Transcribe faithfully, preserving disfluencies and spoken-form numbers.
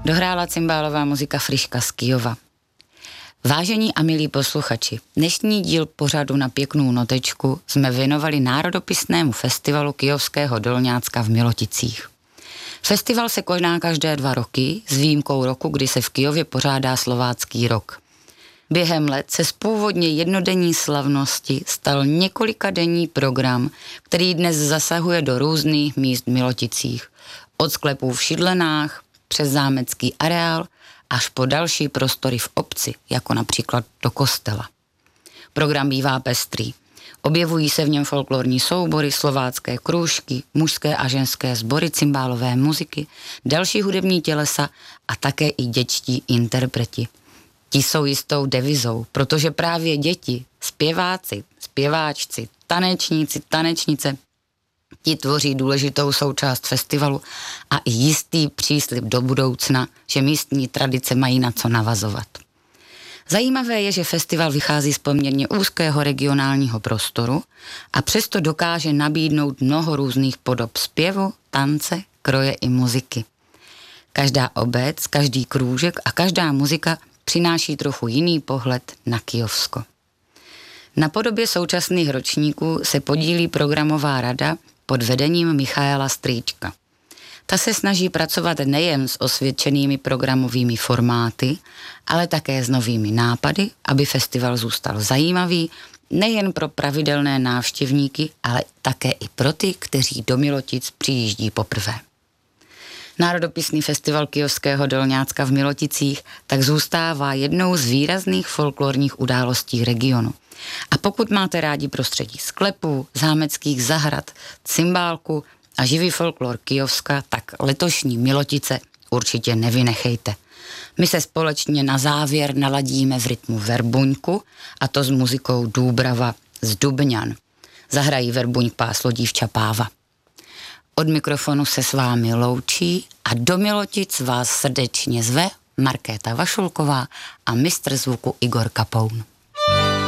dohrála cymbálová muzika Friška z Kyjova. Vážení a milí posluchači, dnešní díl pořadu Na pěknou notečku jsme věnovali národopisnému festivalu Kyjovského Dolňácka v Miloticích. Festival se koná každé dva roky, s výjimkou roku, kdy se v Kyjově pořádá Slovácký rok. Během let se z původně jednodenní slavnosti stal několikadenní program, který dnes zasahuje do různých míst v Miloticích. Od sklepů v Šidlenách, přes zámecký areál, až po další prostory v obci, jako například do kostela. Program bývá pestrý. Objevují se v něm folklorní soubory, slovácké krůžky, mužské a ženské sbory cymbálové muziky, další hudební tělesa a také i dětští interpreti. Ti jsou jistou devizou, protože právě děti, zpěváci, zpěváčci, tanečníci, tanečnice, ti tvoří důležitou součást festivalu a i jistý příslib do budoucna, že místní tradice mají na co navazovat. Zajímavé je, že festival vychází z poměrně úzkého regionálního prostoru a přesto dokáže nabídnout mnoho různých podob zpěvu, tance, kroje i muziky. Každá obec, každý krůžek a každá muzika přináší trochu jiný pohled na Kyjovsko. Na podobě současných ročníků se podílí programová rada pod vedením Michaela Strýčka. Ta se snaží pracovat nejen s osvědčenými programovými formáty, ale také s novými nápady, aby festival zůstal zajímavý nejen pro pravidelné návštěvníky, ale také i pro ty, kteří do Milotic přijíždí poprvé. Národopisný festival Kyjovského Dolňácka v Miloticích tak zůstává jednou z výrazných folklorních událostí regionu. A pokud máte rádi prostředí sklepů, zámeckých zahrad, cymbálku a živý folklor Kyjovska, tak letošní Milotice určitě nevynechejte. My se společně na závěr naladíme v rytmu verbuňku, a to s muzikou Dúbrava z Dubňan. Zahrají verbuňk Pás lodívča Páva. Od mikrofonu se s vámi loučí a do Milotic vás srdečně zve Markéta Vašulková a mistr zvuku Igor Kapoun.